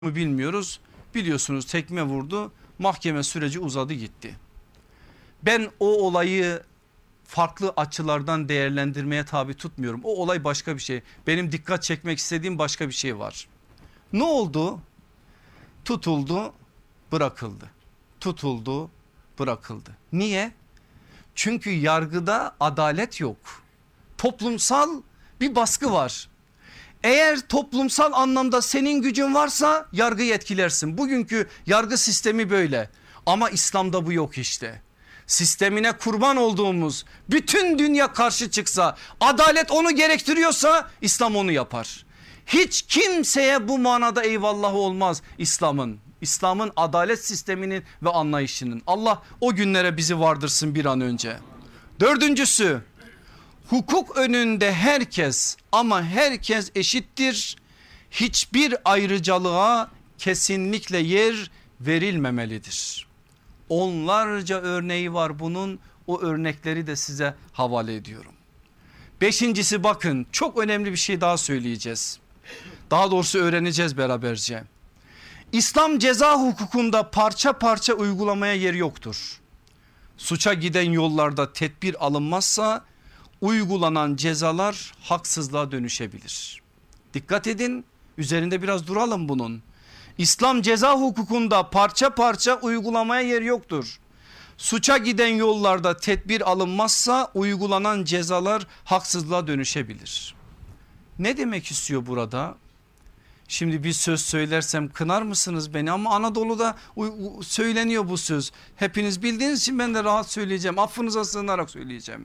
mı bilmiyoruz. Biliyorsunuz tekme vurdu, mahkeme süreci uzadı gitti. Ben o olayı farklı açılardan değerlendirmeye tabi tutmuyorum. O olay başka bir şey. Benim dikkat çekmek istediğim başka bir şey var. Ne oldu? Tutuldu, bırakıldı. Tutuldu, bırakıldı. Niye? Çünkü yargıda adalet yok. Toplumsal bir baskı var. Eğer toplumsal anlamda senin gücün varsa yargıyı etkilersin. Bugünkü yargı sistemi böyle. Ama İslam'da bu yok işte. Sistemine kurban olduğumuz bütün dünya karşı çıksa, adalet onu gerektiriyorsa İslam onu yapar. Hiç kimseye bu manada eyvallahı olmaz İslam'ın adalet sisteminin ve anlayışının. Allah o günlere bizi vardırsın bir an önce. Dördüncüsü, hukuk önünde herkes ama herkes eşittir. Hiçbir ayrıcalığa kesinlikle yer verilmemelidir. Onlarca örneği var bunun, o örnekleri de size havale ediyorum. Beşincisi, bakın çok önemli bir şey daha söyleyeceğiz. Daha doğrusu öğreneceğiz beraberce. İslam ceza hukukunda parça parça uygulamaya yer yoktur. Suça giden yollarda tedbir alınmazsa uygulanan cezalar haksızlığa dönüşebilir. Dikkat edin, üzerinde biraz duralım bunun. İslam ceza hukukunda parça parça uygulamaya yer yoktur. Suça giden yollarda tedbir alınmazsa uygulanan cezalar haksızlığa dönüşebilir. Ne demek istiyor burada? Şimdi bir söz söylersem kınar mısınız beni, ama Anadolu'da söyleniyor bu söz. Hepiniz bildiğiniz için ben de rahat söyleyeceğim. Affınıza sığınarak söyleyeceğim.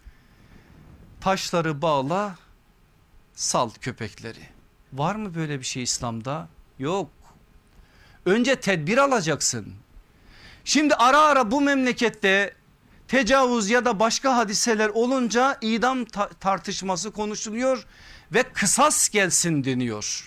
Taşları bağla, sal köpekleri. Var mı böyle bir şey İslam'da? Yok. Önce tedbir alacaksın. Şimdi ara ara bu memlekette tecavüz ya da başka hadiseler olunca idam tartışması konuşuluyor ve kısas gelsin deniyor.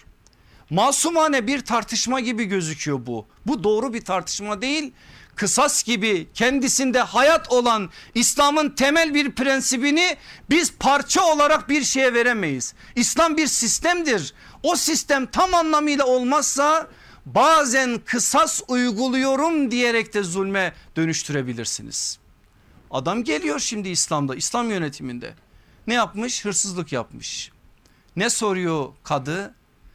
Masumane bir tartışma gibi gözüküyor bu. Bu doğru bir tartışma değil. Kısas gibi kendisinde hayat olan İslam'ın temel bir prensibini biz parça olarak bir şeye veremeyiz. İslam bir sistemdir. O sistem tam anlamıyla olmazsa bazen kısas uyguluyorum diyerek de zulme dönüştürebilirsiniz. Adam geliyor şimdi İslam'da, İslam yönetiminde. Ne yapmış? Hırsızlık yapmış. Ne soruyor kadı?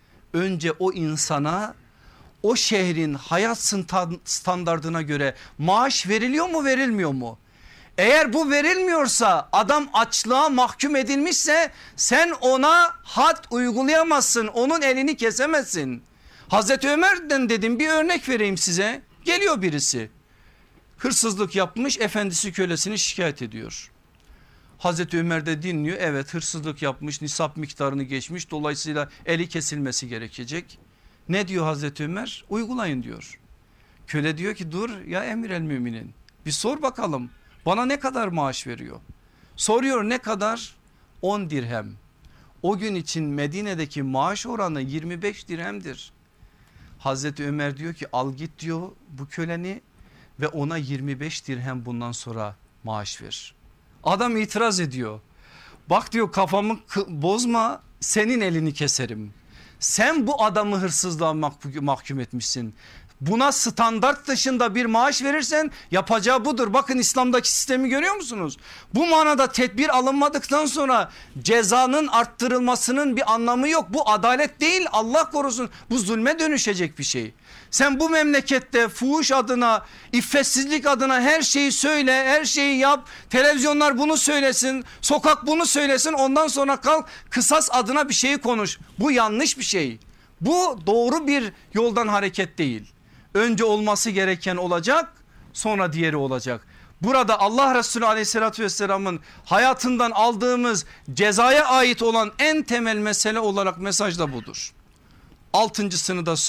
Önce o insana o şehrin hayat standardına göre maaş veriliyor mu, verilmiyor mu? Eğer bu verilmiyorsa, adam açlığa mahkum edilmişse sen ona had uygulayamazsın, onun elini kesemezsin. Hazreti Ömer'den dedim, bir örnek vereyim size. Geliyor birisi, hırsızlık yapmış, efendisi kölesini şikayet ediyor. Hazreti Ömer de dinliyor, evet hırsızlık yapmış, nisap miktarını geçmiş, dolayısıyla eli kesilmesi gerekecek. Ne diyor Hazreti Ömer? Uygulayın diyor. Köle diyor ki dur ya emir el müminin, bir sor bakalım bana ne kadar maaş veriyor. Soruyor, ne kadar? 10 dirhem. O gün için Medine'deki maaş oranı 25 dirhemdir. Hazreti Ömer diyor ki al git diyor bu köleni ve ona 25 dirhem bundan sonra maaş ver. Adam itiraz ediyor. Bak diyor, kafamı bozma, senin elini keserim. Sen bu adamı hırsızlığa mahkum etmişsin. Buna standart dışında bir maaş verirsen yapacağı budur. Bakın İslam'daki sistemi görüyor musunuz? Bu manada tedbir alınmadıktan sonra cezanın arttırılmasının bir anlamı yok. Bu adalet değil, Allah korusun, bu zulme dönüşecek bir şey. Sen bu memlekette fuhuş adına, iffetsizlik adına her şeyi söyle, her şeyi yap. Televizyonlar bunu söylesin, sokak bunu söylesin, ondan sonra kalk kısas adına bir şeyi konuş. Bu yanlış bir şey. Bu doğru bir yoldan hareket değil. Önce olması gereken olacak, sonra diğeri olacak. Burada Allah Resulü aleyhissalatü vesselamın hayatından aldığımız cezaya ait olan en temel mesele olarak mesaj da budur. Altıncısını da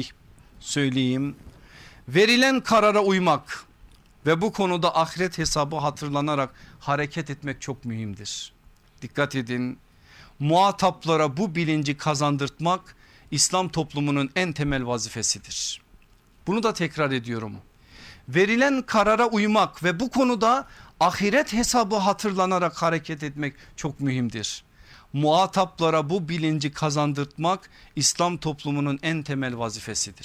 söyleyeyim. Verilen karara uymak ve bu konuda ahiret hesabı hatırlanarak hareket etmek çok mühimdir. Dikkat edin, muhataplara bu bilinci kazandırtmak İslam toplumunun en temel vazifesidir. Bunu da tekrar ediyorum. Verilen karara uymak ve bu konuda ahiret hesabı hatırlanarak hareket etmek çok mühimdir. muhataplara bu bilinci kazandırtmak İslam toplumunun en temel vazifesidir.